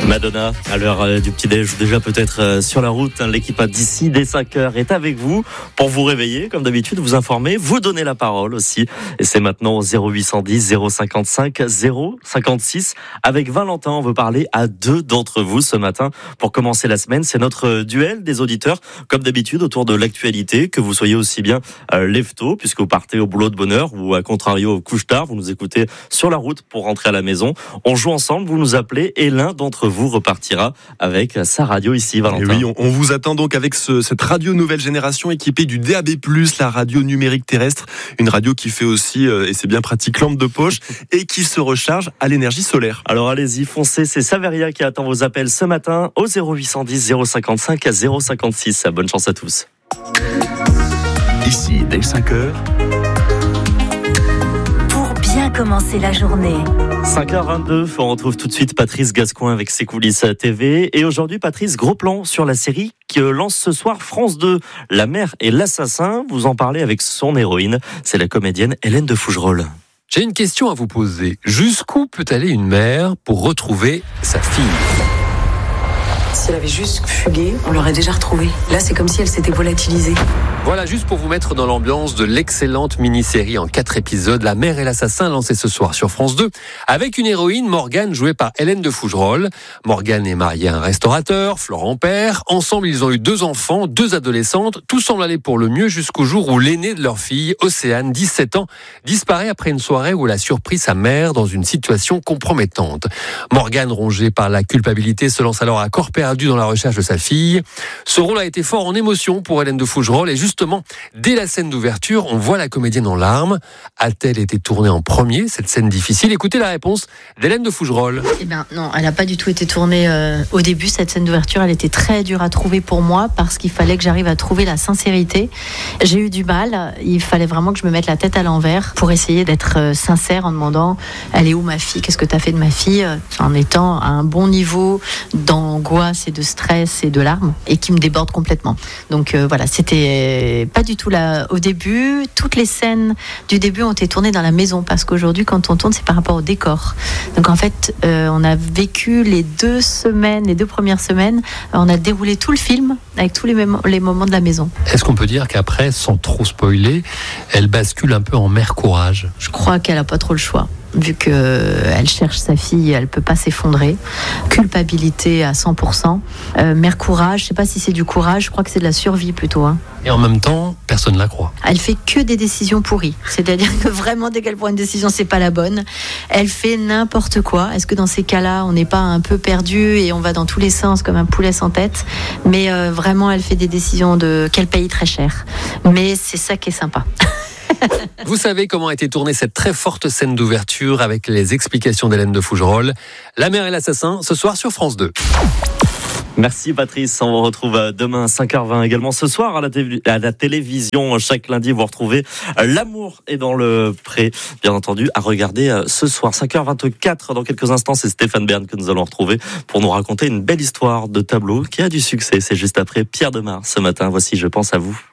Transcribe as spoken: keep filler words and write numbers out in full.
Madonna, à l'heure euh, du petit-déj, déjà peut-être euh, sur la route. Hein, l'équipe d'ici dès cinq heures est avec vous pour vous réveiller, comme d'habitude, vous informer, vous donner la parole aussi. Et c'est maintenant au zéro huit cent dix zéro cinquante-cinq zéro cinquante-six. Avec Valentin, on veut parler à deux d'entre vous ce matin. Pour commencer la semaine, c'est notre duel des auditeurs, comme d'habitude, autour de l'actualité, que vous soyez aussi bien euh, lève-tôt, puisque vous partez au boulot de bonne heure, ou à contrario, couche-tard, vous nous écoutez sur la route pour rentrer à la maison. On joue ensemble, vous nous appelez, et l'un d'entre vous repartira avec sa radio ici, Valentin. Et oui, on, on vous attend donc avec ce, cette radio nouvelle génération équipée du D A B plus, la radio numérique terrestre, une radio qui fait aussi, euh, et c'est bien pratique, lampe de poche, et qui se recharge à l'énergie solaire. Alors allez-y, foncez, c'est Saveria qui attend vos appels ce matin au zéro huit cent dix zéro cinquante-cinq zéro cinquante-six. Bonne chance à tous. Ici, dès cinq heures. Bien commencer la journée. cinq heures vingt-deux, on retrouve tout de suite Patrice Gascoin avec ses coulisses T V. Et aujourd'hui, Patrice, gros plan sur la série qui lance ce soir France deux. La mère et l'assassin, vous en parlez avec son héroïne, c'est la comédienne Hélène de Fougerolles. J'ai une question à vous poser. Jusqu'où peut aller une mère pour retrouver sa fille ? Si elle avait juste fugué, on l'aurait déjà retrouvée. Là, c'est comme si elle s'était volatilisée. Voilà, juste pour vous mettre dans l'ambiance de l'excellente mini-série en quatre épisodes, La mère et l'assassin, lancée ce soir sur France deux, avec une héroïne, Morgane, jouée par Hélène de Fougerolles. Morgane est mariée à un restaurateur, Florent Père. Ensemble, ils ont eu deux enfants, deux adolescentes. Tout semble aller pour le mieux jusqu'au jour où l'aînée de leur fille, Océane, dix-sept ans, disparaît après une soirée où elle a surpris sa mère dans une situation compromettante. Morgane, rongée par la culpabilité, se lance alors à corps perdu dans la recherche de sa fille. Ce rôle a été fort en émotion pour Hélène de Fougerolles et justement, dès la scène d'ouverture, on voit la comédienne en larmes. A-t-elle été tournée en premier, cette scène difficile ? Écoutez la réponse d'Hélène de Fougerolles. Eh bien non, elle n'a pas du tout été tournée euh, au début, cette scène d'ouverture. Elle était très dure à trouver pour moi parce qu'il fallait que j'arrive à trouver la sincérité. J'ai eu du mal, il fallait vraiment que je me mette la tête à l'envers pour essayer d'être euh, sincère en demandant « Elle est où ma fille ? Qu'est-ce que tu as fait de ma fille ?» en étant à un bon niveau d'angoisse et de stress et de larmes et qui me déborde complètement. Donc euh, voilà, c'était pas du tout là au début. Toutes les scènes du début ont été tournées dans la maison parce qu'aujourd'hui quand on tourne c'est par rapport au décor. Donc en fait euh, on a vécu les deux semaines, les deux premières semaines, on a déroulé tout le film avec tous les, mémo- les moments de la maison. Est-ce qu'on peut dire qu'après, sans trop spoiler, elle bascule un peu en mère courage ? Je crois qu'elle a pas trop le choix. Vu qu'elle cherche sa fille, elle ne peut pas s'effondrer. Culpabilité à cent pour cent. Euh, mère courage, je ne sais pas si c'est du courage, je crois que c'est de la survie plutôt. Hein. Et en même temps, personne ne la croit. Elle fait que des décisions pourries. C'est-à-dire que vraiment, dès qu'elle prend une décision, c'est pas la bonne. Elle fait n'importe quoi. Est-ce que dans ces cas-là, on n'est pas un peu perdu et on va dans tous les sens comme un poulet sans tête ? Mais euh, vraiment, elle fait des décisions de qu'elle paye très cher. Mais c'est ça qui est sympa. Vous savez comment a été tournée cette très forte scène d'ouverture avec les explications d'Hélène de Fougerolles. La mère et l'assassin, ce soir sur France deux. Merci Patrice, on vous retrouve demain à cinq heures vingt également ce soir à la, té- à la télévision. Chaque lundi, vous retrouvez L'amour est dans le pré, bien entendu, à regarder ce soir. cinq heures vingt-quatre, dans quelques instants, c'est Stéphane Bern que nous allons retrouver pour nous raconter une belle histoire de tableau qui a du succès. C'est juste après Pierre Demar ce matin. Voici Je pense à vous.